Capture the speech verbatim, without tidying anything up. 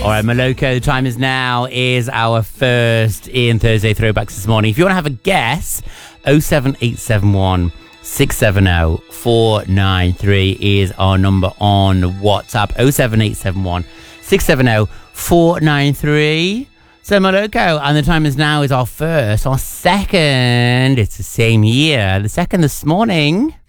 All right, Maloko, the time is now is our first Ian Thursday throwbacks this morning. If you want to have a guess, oh seven eight seven one, six seven oh, four nine three is our number on WhatsApp. oh seven eight seven one, six seven oh, four nine three. So Maloko, and the time is now is our first, our second. It's the same year. The second this morning.